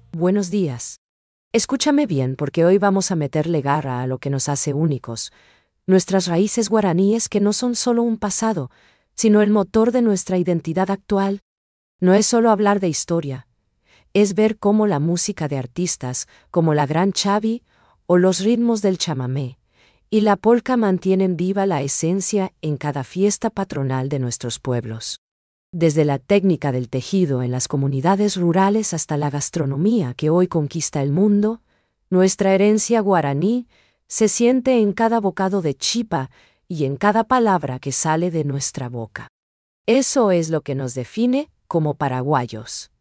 Buenos días. Escúchame bien porque hoy vamos a meterle garra a lo que nos hace únicos, nuestras raíces guaraníes que no son solo un pasado, sino el motor de nuestra identidad actual. No es solo hablar de historia, es ver cómo la música de artistas como la Gran Chavi o los ritmos del chamamé y la polca mantienen viva la esencia en cada fiesta patronal de nuestros pueblos. Desde la técnica del tejido en las comunidades rurales hasta la gastronomía que hoy conquista el mundo, nuestra herencia guaraní se siente en cada bocado de chipa y en cada palabra que sale de nuestra boca. Eso es lo que nos define como paraguayos.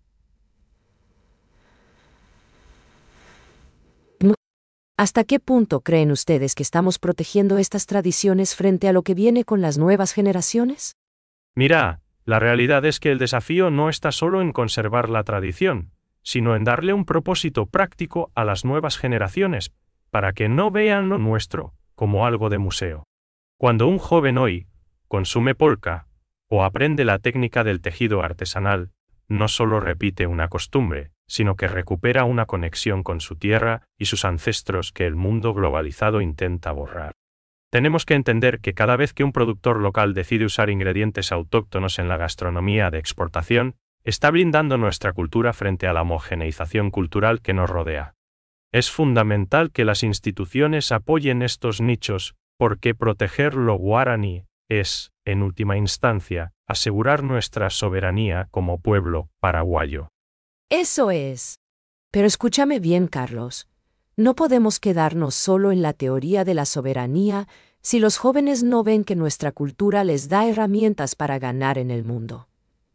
¿Hasta qué punto creen ustedes que estamos protegiendo estas tradiciones frente a lo que viene con las nuevas generaciones? Mira, la realidad es que el desafío no está solo en conservar la tradición, sino en darle un propósito práctico a las nuevas generaciones, para que no vean lo nuestro como algo de museo. Cuando un joven hoy consume polka o aprende la técnica del tejido artesanal, no solo repite una costumbre, sino que recupera una conexión con su tierra y sus ancestros que el mundo globalizado intenta borrar. Tenemos que entender que cada vez que un productor local decide usar ingredientes autóctonos en la gastronomía de exportación, está blindando nuestra cultura frente a la homogeneización cultural que nos rodea. Es fundamental que las instituciones apoyen estos nichos, porque proteger lo guaraní es, en última instancia, asegurar nuestra soberanía como pueblo paraguayo. Eso es. Pero escúchame bien, Carlos. No podemos quedarnos solo en la teoría de la soberanía si los jóvenes no ven que nuestra cultura les da herramientas para ganar en el mundo.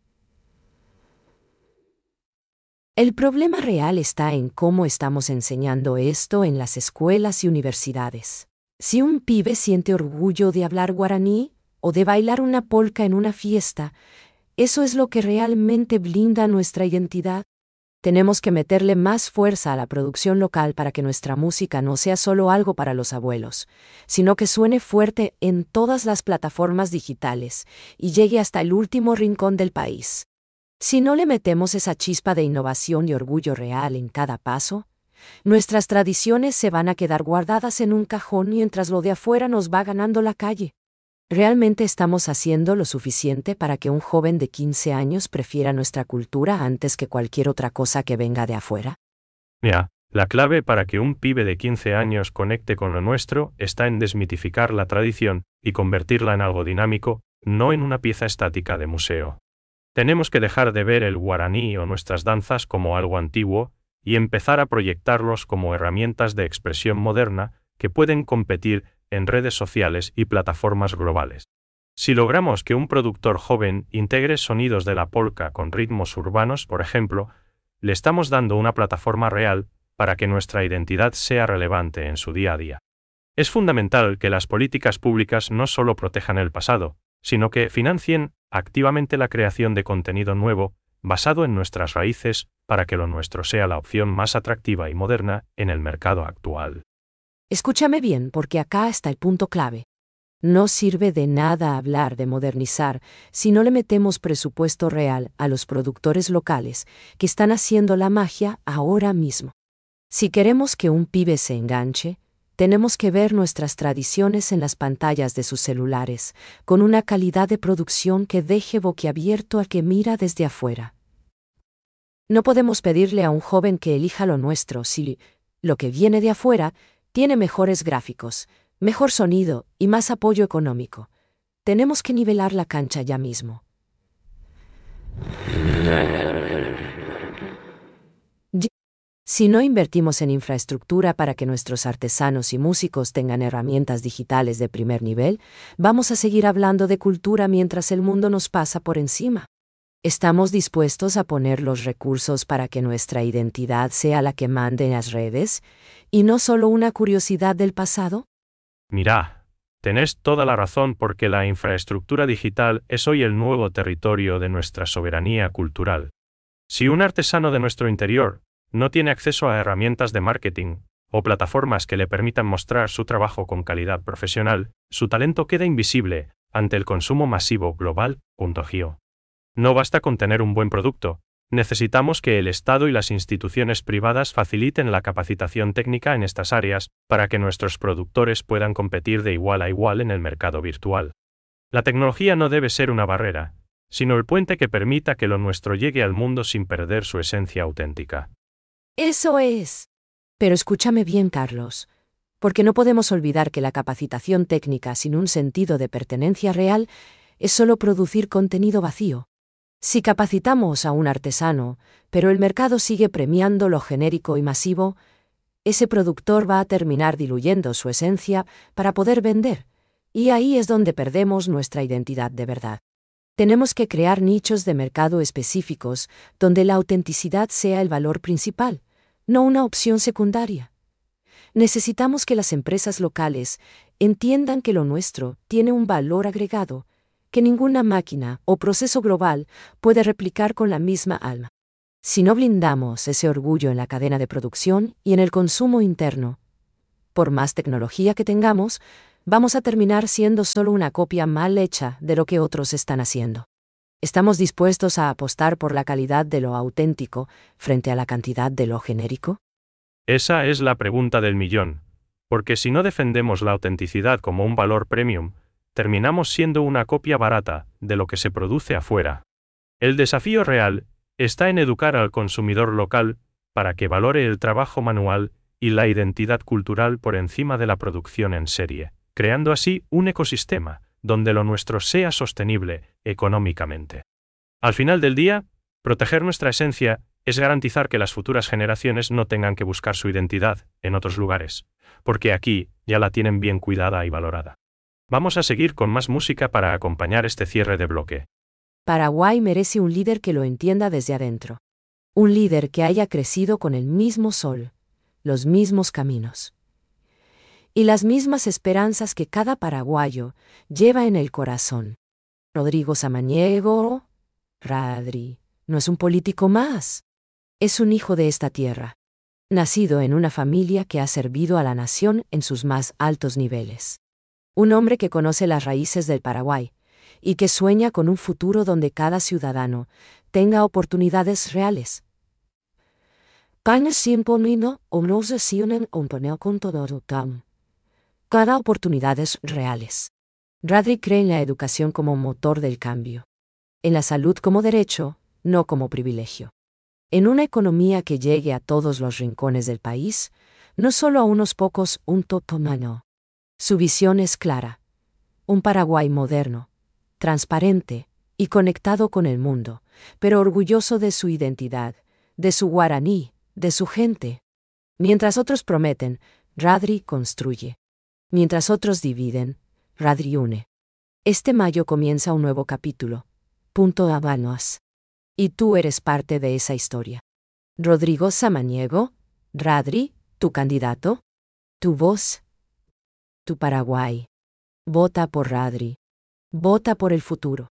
El problema real está en cómo estamos enseñando esto en las escuelas y universidades. Si un pibe siente orgullo de hablar guaraní o de bailar una polca en una fiesta, ¿eso es lo que realmente blinda nuestra identidad? Tenemos que meterle más fuerza a la producción local para que nuestra música no sea solo algo para los abuelos, sino que suene fuerte en todas las plataformas digitales y llegue hasta el último rincón del país. Si no le metemos esa chispa de innovación y orgullo real en cada paso, nuestras tradiciones se van a quedar guardadas en un cajón mientras lo de afuera nos va ganando la calle. ¿Realmente estamos haciendo lo suficiente para que un joven de 15 años prefiera nuestra cultura antes que cualquier otra cosa que venga de afuera? Mira, la clave para que un pibe de 15 años conecte con lo nuestro está en desmitificar la tradición y convertirla en algo dinámico, no en una pieza estática de museo. Tenemos que dejar de ver el guaraní o nuestras danzas como algo antiguo y empezar a proyectarlos como herramientas de expresión moderna que pueden competir en redes sociales y plataformas globales. Si logramos que un productor joven integre sonidos de la polca con ritmos urbanos, por ejemplo, le estamos dando una plataforma real para que nuestra identidad sea relevante en su día a día. Es fundamental que las políticas públicas no solo protejan el pasado, sino que financien activamente la creación de contenido nuevo basado en nuestras raíces para que lo nuestro sea la opción más atractiva y moderna en el mercado actual. Escúchame bien porque acá está el punto clave. No sirve de nada hablar de modernizar si no le metemos presupuesto real a los productores locales que están haciendo la magia ahora mismo. Si queremos que un pibe se enganche, tenemos que ver nuestras tradiciones en las pantallas de sus celulares, con una calidad de producción que deje boquiabierto al que mira desde afuera. No podemos pedirle a un joven que elija lo nuestro si lo que viene de afuera tiene mejores gráficos, mejor sonido y más apoyo económico. Tenemos que nivelar la cancha ya mismo. Si no invertimos en infraestructura para que nuestros artesanos y músicos tengan herramientas digitales de primer nivel, vamos a seguir hablando de cultura mientras el mundo nos pasa por encima. ¿Estamos dispuestos a poner los recursos para que nuestra identidad sea la que mande en las redes, y no solo una curiosidad del pasado? Mirá, tenés toda la razón porque la infraestructura digital es hoy el nuevo territorio de nuestra soberanía cultural. Si un artesano de nuestro interior no tiene acceso a herramientas de marketing o plataformas que le permitan mostrar su trabajo con calidad profesional, su talento queda invisible ante el consumo masivo global. No basta con tener un buen producto, Necesitamos que el Estado y las instituciones privadas faciliten la capacitación técnica en estas áreas para que nuestros productores puedan competir de igual a igual en el mercado virtual. La tecnología no debe ser una barrera, sino el puente que permita que lo nuestro llegue al mundo sin perder su esencia auténtica. Eso es. Pero escúchame bien, Carlos, porque no podemos olvidar que la capacitación técnica sin un sentido de pertenencia real es solo producir contenido vacío. Si capacitamos a un artesano, pero el mercado sigue premiando lo genérico y masivo, ese productor va a terminar diluyendo su esencia para poder vender, y ahí es donde perdemos nuestra identidad de verdad. Tenemos que crear nichos de mercado específicos donde la autenticidad sea el valor principal, no una opción secundaria. Necesitamos que las empresas locales entiendan que lo nuestro tiene un valor agregado, que ninguna máquina o proceso global puede replicar con la misma alma. Si no blindamos ese orgullo en la cadena de producción y en el consumo interno, por más tecnología que tengamos, vamos a terminar siendo solo una copia mal hecha de lo que otros están haciendo. ¿Estamos dispuestos a apostar por la calidad de lo auténtico frente a la cantidad de lo genérico? Esa es la pregunta del millón, porque si no defendemos la autenticidad como un valor premium, terminamos siendo una copia barata de lo que se produce afuera. El desafío real está en educar al consumidor local para que valore el trabajo manual y la identidad cultural por encima de la producción en serie, creando así un ecosistema donde lo nuestro sea sostenible económicamente. Al final del día, proteger nuestra esencia es garantizar que las futuras generaciones no tengan que buscar su identidad en otros lugares, porque aquí ya la tienen bien cuidada y valorada. Vamos a seguir con más música para acompañar este cierre de bloque. Paraguay merece un líder que lo entienda desde adentro. Un líder que haya crecido con el mismo sol, los mismos caminos y las mismas esperanzas que cada paraguayo lleva en el corazón. Rodrigo Samaniego, Radri, no es un político más. Es un hijo de esta tierra, nacido en una familia que ha servido a la nación en sus más altos niveles. Un hombre que conoce las raíces del Paraguay y que sueña con un futuro donde cada ciudadano tenga oportunidades reales. Cada oportunidades reales. Radri cree en la educación como motor del cambio, en la salud como derecho, no como privilegio. En una economía que llegue a todos los rincones del país, no solo a unos pocos, un totomano. Su visión es clara. Un Paraguay moderno, transparente y conectado con el mundo, pero orgulloso de su identidad, de su guaraní, de su gente. Mientras otros prometen, Radri construye. Mientras otros dividen, Radri une. Este mayo comienza un nuevo capítulo. Punto Habanos. Y tú eres parte de esa historia. Rodrigo Samaniego, Radri, tu candidato, tu voz, tu Paraguay. Vota por Radri. Vota por el futuro.